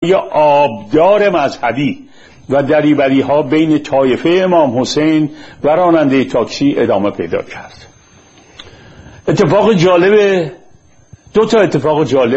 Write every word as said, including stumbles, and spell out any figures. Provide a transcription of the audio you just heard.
یا آبدار مذهبی و دریوری ها بین طایفه امام حسین و راننده تاکسی ادامه پیدا کرد. اتفاق جالب دو تا اتفاق جالب